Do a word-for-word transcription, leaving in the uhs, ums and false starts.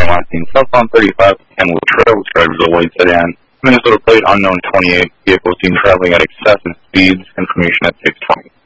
Driving last seen southbound thirty-five, Kenwood Trail, which drivers will wait sedan. Minnesota plate unknown twenty-eight. Vehicle seen traveling at excessive speeds. Information at six twenty.